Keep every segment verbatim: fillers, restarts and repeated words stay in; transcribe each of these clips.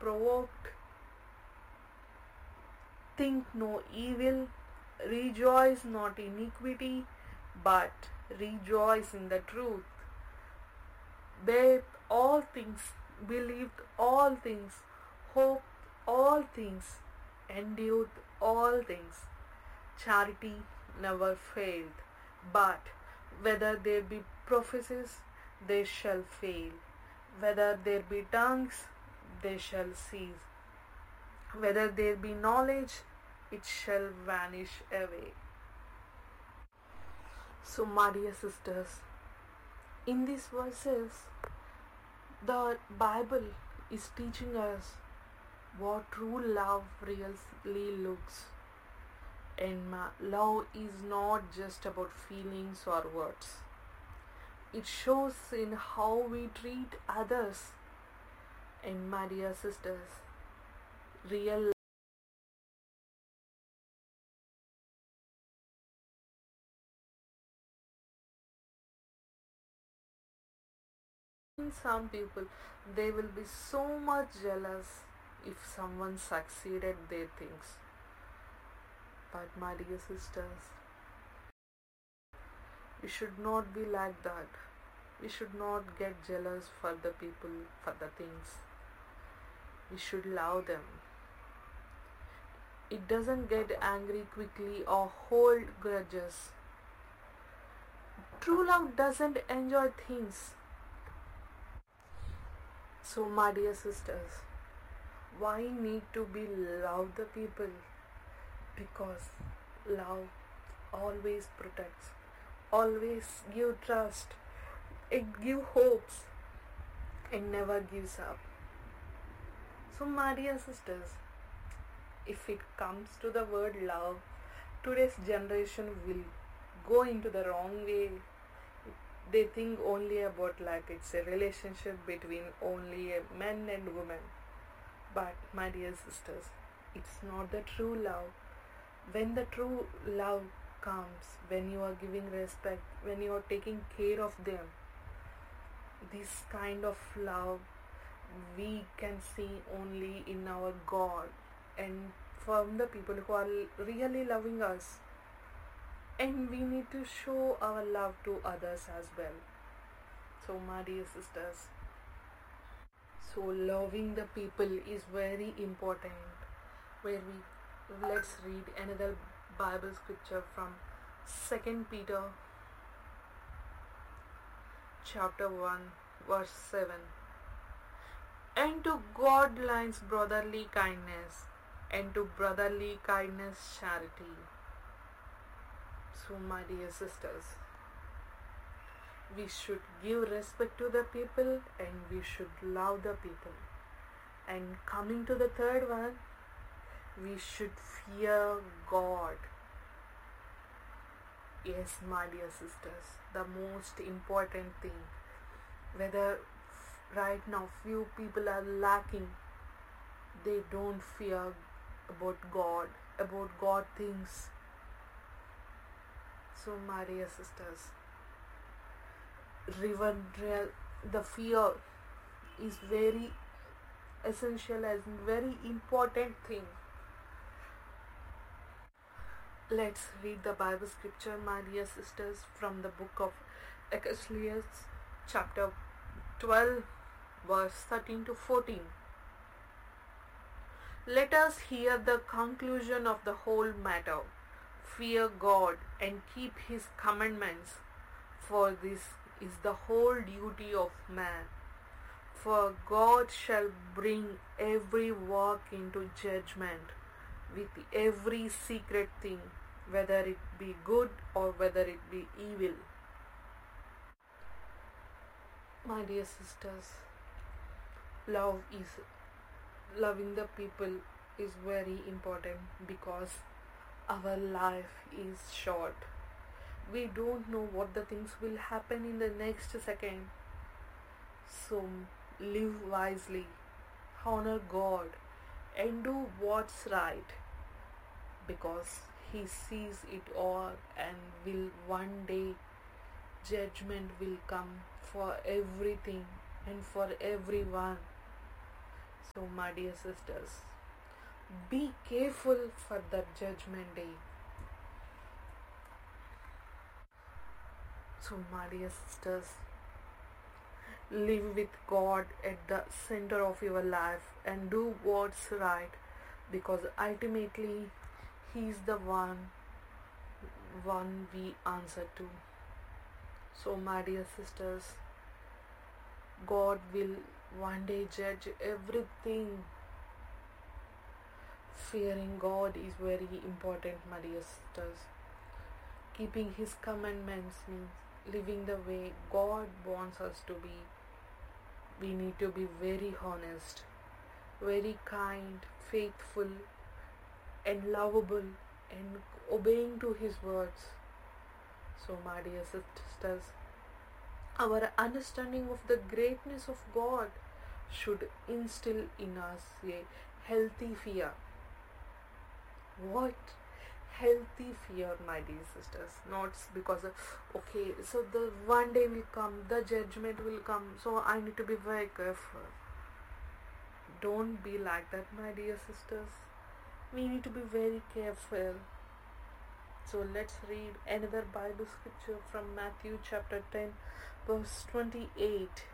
provoked, think no evil, rejoice not in iniquity, but rejoice in the truth. Bear all things, believed all things, hoped all things, endured all things. Charity never failed, but whether there be prophecies, they shall fail. Whether there be tongues, they shall cease. Whether there be knowledge, it shall vanish away. So, my dear sisters, in these verses, the Bible is teaching us what true love really looks. And love is not just about feelings or words. It shows in how we treat others. And my dear sisters, real some people, they will be so much jealous if someone succeeded their things. But my dear sisters, we should not be like that. We should not get jealous for the people, for the things. We should love them. It doesn't get angry quickly or hold grudges. True love doesn't enjoy things. So, my dear sisters, why need to be love the people? Because love always protects, always give trust, it give hopes, and never gives up. So, my dear sisters, if it comes to the word love, today's generation will go into the wrong way. They think only about like it's a relationship between only a man and woman. But my dear sisters, it's not the true love. When the true love comes, when you are giving respect, when you are taking care of them, this kind of love we can see only in our God and from the people who are really loving us. And we need to show our love to others as well. So, my dear sisters, so loving the people is very important. Where we let's read another Bible scripture from Second Peter chapter one verse seven. And to God lines brotherly kindness, and to brotherly kindness charity. So, my dear sisters, we should give respect to the people and we should love the people. And coming to the third one, we should fear God. Yes, my dear sisters, the most important thing. Whether right now few people are lacking, they don't fear about God, about God things. So, my dear sisters, the fear is very essential and very important thing. Let's read the Bible scripture, my dear sisters, from the book of Ecclesiastes chapter twelve verse thirteen to fourteen. Let us hear the conclusion of the whole matter. Fear God and keep His commandments, for this is the whole duty of man. For God shall bring every work into judgment with every secret thing, whether it be good or whether it be evil. My dear sisters, love is loving the people is very important because our life is short. We don't know what the things will happen in the next second. So live wisely, honor God, and do what's right, because He sees it all and will one day judgment will come for everything and for everyone. So, my dear sisters, be careful for the judgment day. So, my dear sisters, live with God at the center of your life and do what's right, because ultimately He is the one one we answer to. So, my dear sisters, God will one day judge everything. Fearing God is very important, my dear sisters. Keeping His commandments means living the way God wants us to be. We need to be very honest, very kind, faithful, and lovable, and obeying to His words. So, my dear sisters, our understanding of the greatness of God should instill in us a healthy fear. What? Healthy fear, my dear sisters. Not because of, okay, so the one day will come, the judgment will come, so I need to be very careful. Don't be like that, my dear sisters. We need to be very careful. So let's read another Bible scripture from Matthew chapter ten, verse twenty-eight.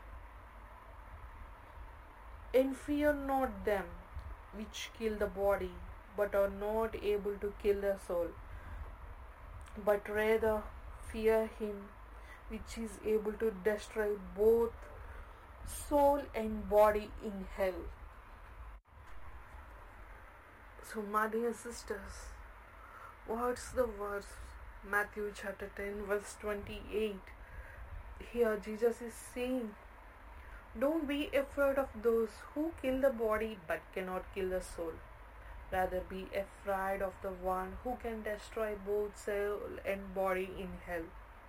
And fear not them which kill the body, but are not able to kill the soul, but rather fear Him which is able to destroy both soul and body in hell. So, my dear sisters, what's the verse? Matthew chapter ten, verse twenty-eight. Here Jesus is saying, don't be afraid of those who kill the body but cannot kill the soul. Rather be afraid of the one who can destroy both soul and body in hell.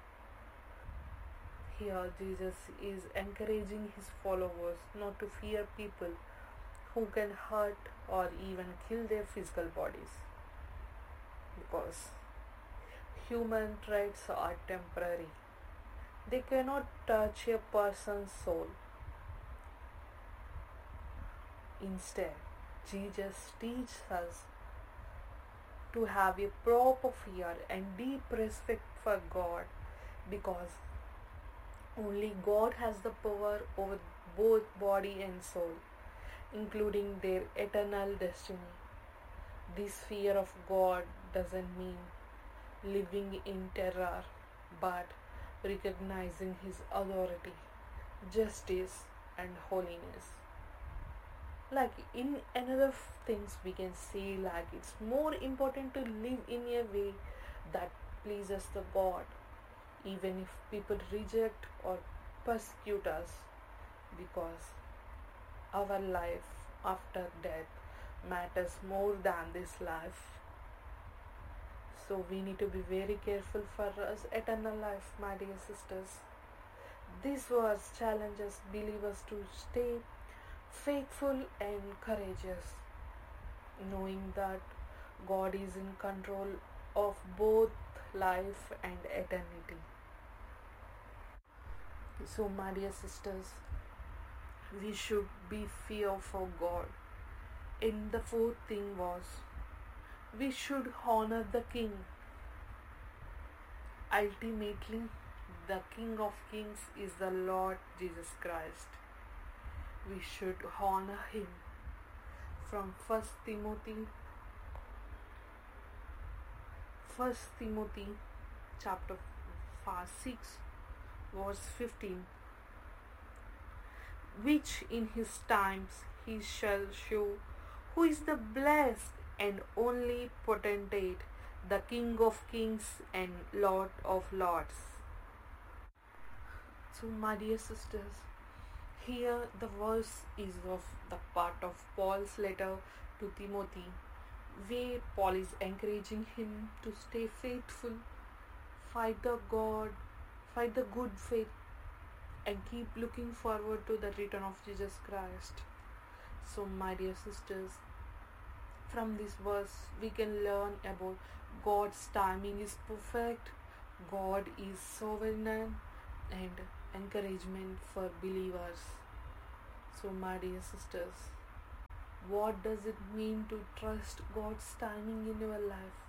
Here Jesus is encouraging His followers not to fear people who can hurt or even kill their physical bodies, because human traits are temporary. They cannot touch a person's soul. Instead, Jesus teaches us to have a proper fear and deep respect for God, because only God has the power over both body and soul, including their eternal destiny. This fear of God doesn't mean living in terror, but recognizing His authority, justice, and holiness. Like in another things we can say, like it's more important to live in a way that pleases the God, even if people reject or persecute us, because our life after death matters more than this life. So we need to be very careful for us eternal life, my dear sisters. This verse challenges believers to stay faithful and courageous, knowing that God is in control of both life and eternity. So, my dear sisters, we should be fear for God. And the fourth thing was, we should honor the King. Ultimately, the King of Kings is the Lord Jesus Christ. We should honor Him. From First Timothy, First Timothy chapter five, six, verse fifteen. Which in His times He shall show who is the blessed and only potentate, the King of Kings and Lord of Lords. So, my dear sisters, here the verse is of the part of Paul's letter to Timothy, where Paul is encouraging him to stay faithful, fight the God, fight the good faith, and keep looking forward to the return of Jesus Christ. So, my dear sisters, from this verse we can learn about God's timing is perfect, God is sovereign, and encouragement for believers. So, my dear sisters, What does it mean to trust God's timing in your life?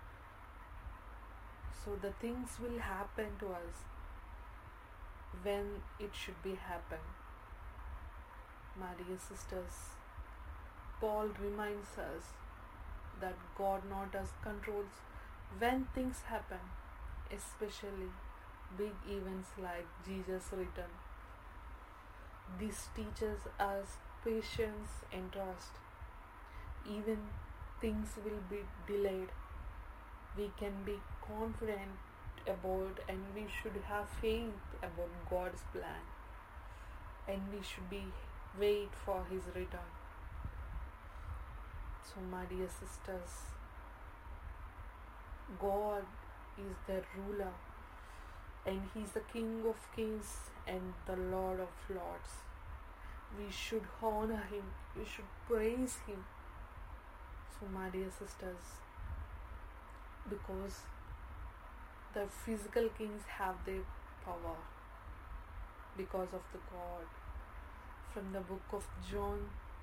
So the things will happen to us when it should be happen. My dear sisters, Paul reminds us that God not us controls when things happen, especially big events like Jesus' return. This teaches us patience and trust. Even things will be delayed, we can be confident about, and we should have faith about God's plan, and we should be wait for his return. So my dear sisters, God is the ruler, and he is the King of kings and the Lord of lords. We should honor him, we should praise him. So my dear sisters, because the physical kings have their power because of the God. From the book of John,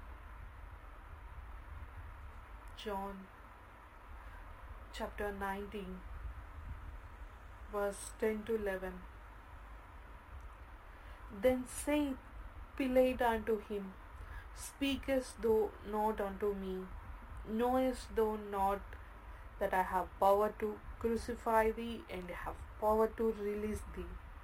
John chapter nineteen, verse ten to eleven. Then said Pilate unto him, Speakest thou not unto me? Knowest thou not that I have power to crucify thee, and have power to release thee?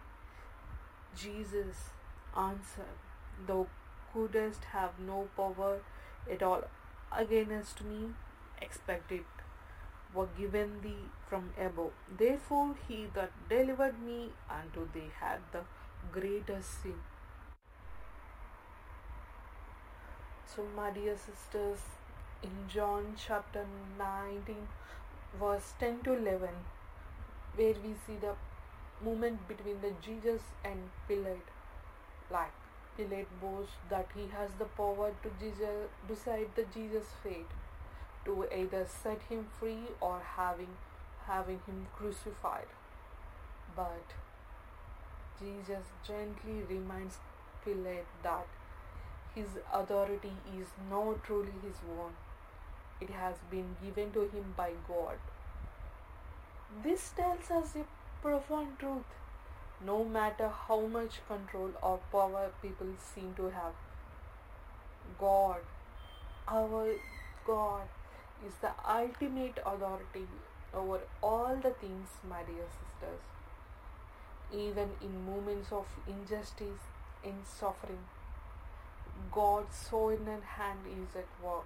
Jesus answered, Thou couldst have no power at all against me, except it were given thee from above. Therefore he that delivered me unto thee had the greater sin. So my dear sisters, in John chapter nineteen, verse ten to eleven, where we see the moment between the Jesus and Pilate, like Pilate boasts that he has the power to Jesus, decide the Jesus' fate, to either set him free or having having him crucified. But Jesus gently reminds Pilate that his authority is not truly his own. It has been given to him by God. This tells us a profound truth. No matter how much control or power people seem to have, God, our God, is the ultimate authority over all the things, my dear sisters. Even in moments of injustice and suffering, God's sovereign hand is at work.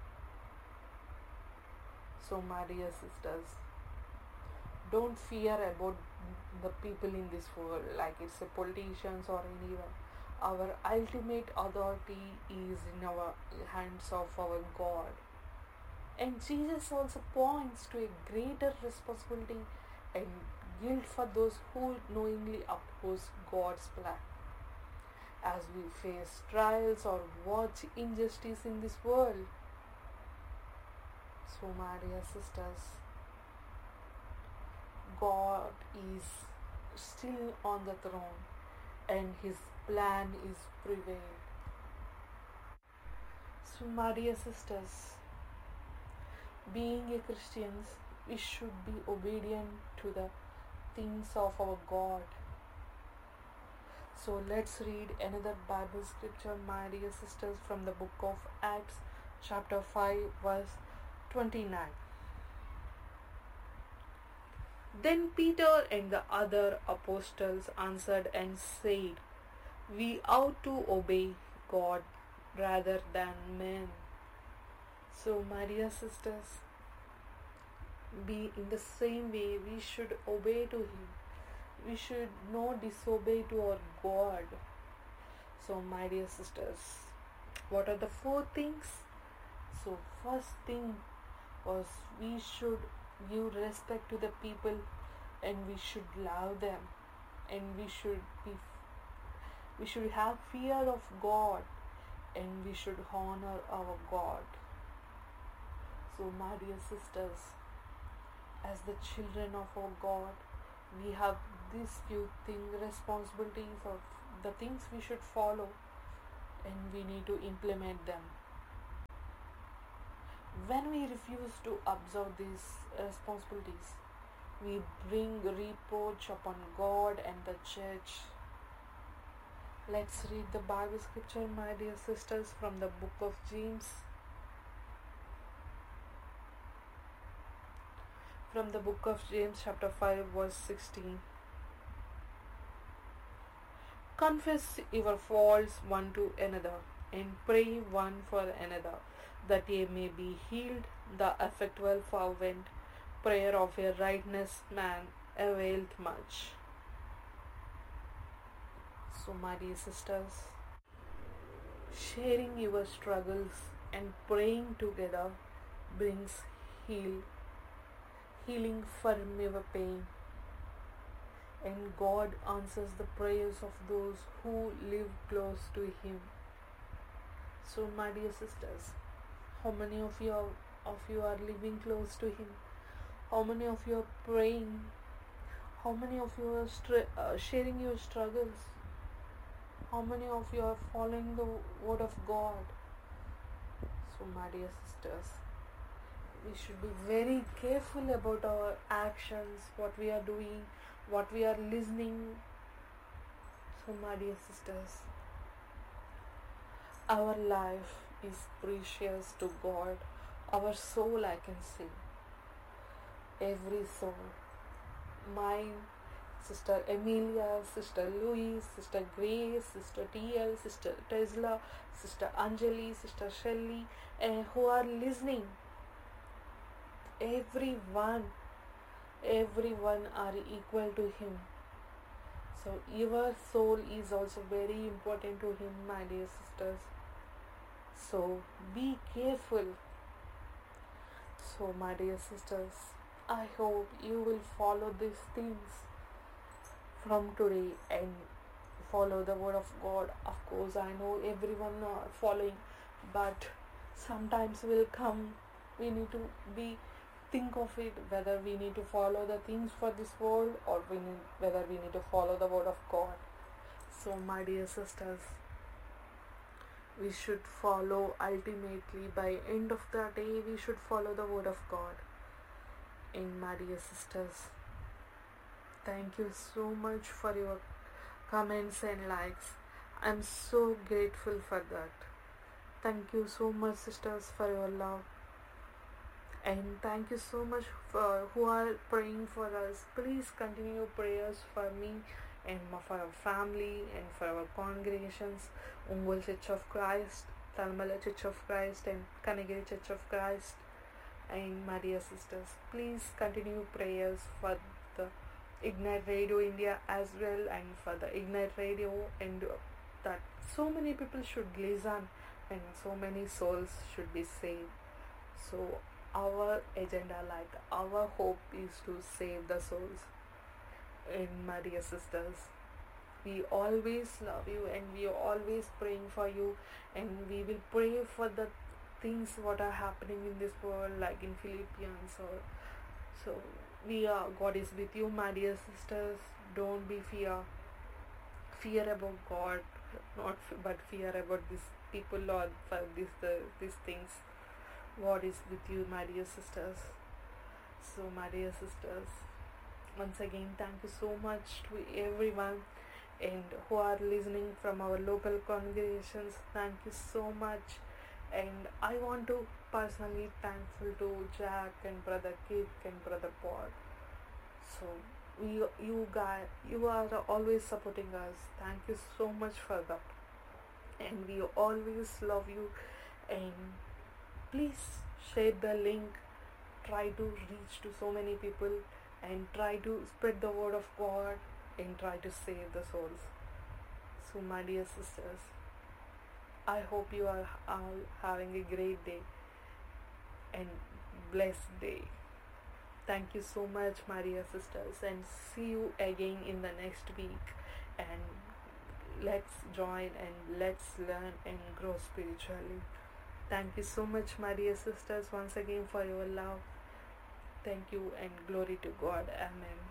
So my dear sisters, don't fear about the people in this world, like it's a politicians or anyone. Our ultimate authority is in our hands of our God. And Jesus also points to a greater responsibility and guilt for those who knowingly oppose God's plan. As we face trials or watch injustice in this world. So my dear sisters, God is still on the throne and his plan is prevailed. So my dear sisters, being a Christians, we should be obedient to the things of our God. So let's read another Bible scripture, my dear sisters, from the book of Acts chapter five, verse twenty-nine. Then Peter and the other apostles answered and said, We ought to obey God rather than men. So my dear sisters, be in the same way we should obey to him. We should not disobey to our God. So my dear sisters, what are the four things? So first thing was we should give respect to the people, and we should love them, and we should be we should have fear of God, and we should honor our God. So my dear sisters, as the children of our God, we have these few things, responsibilities of the things we should follow, and we need to implement them. when we refuse to observe these responsibilities, we bring reproach upon God and the church. Let's read the Bible scripture, my dear sisters, from the book of James. From the book of James, chapter five, verse sixteen. Confess your faults one to another, and pray one for another, that ye may be healed. The effectual fervent prayer of a righteous man availeth much. So, my dear sisters, sharing your struggles and praying together brings heal, healing from your pain. And God answers the prayers of those who live close to Him. So, my dear sisters, how many of you are, of you are living close to Him? How many of you are praying? How many of you are str- uh, sharing your struggles? How many of you are following the word of God? So, my dear sisters, we should be very careful about our actions, what we are doing, what we are listening. So, my dear sisters, our life is precious to God. Our soul, I can say, every soul, mine, Sister Emilia, Sister Louise, Sister Grace, Sister T L, Sister Tesla, Sister Anjali, Sister Shelley, and who are listening, everyone, everyone are equal to Him. So your soul is also very important to Him, my dear sisters. So be careful. So, my dear sisters, I hope you will follow these things from today and follow the word of God. Of course, I know everyone are following, but sometimes will come, we need to be think of it, whether we need to follow the things for this world or we need, whether we need to follow the word of God. So, my dear sisters, we should follow ultimately, by end of the day, we should follow the word of God. And my dear sisters, thank you so much for your comments and likes. I'm so grateful for that. Thank you so much, sisters, for your love. And thank you so much for who are praying for us. Please continue prayers for me and for our family and for our congregations, Ongole Church of Christ, Talmala Church of Christ, and Kanagiri Church of Christ. And my dear sisters, please continue prayers for the Ignite Radio India as well, and for the Ignite Radio, and that so many people should listen and so many souls should be saved. So our agenda, like our hope, is to save the souls. And my dear sisters, we always love you and we are always praying for you, and we will pray for the things what are happening in this world, like in Philippines. Or so we are, God is with you, my dear sisters. Don't be fear fear about God, not f- but fear about these people or for this the these things. God is with you, my dear sisters. So, my dear sisters, once again, thank you so much to everyone and who are listening from our local congregations. Thank you so much. And I want to personally thankful to Jack and Brother Kit and Brother Paul. So you, you guys, you are always supporting us. Thank you so much for that. And we always love you. And please share the link. Try to reach to so many people and try to spread the word of God and try to save the souls. So, my dear sisters, I hope you are all having a great day and blessed day. Thank you so much, my dear sisters, and see you again in the next week. And let's join and let's learn and grow spiritually. Thank you so much, my dear sisters, once again for your love. Thank you and glory to God. Amen.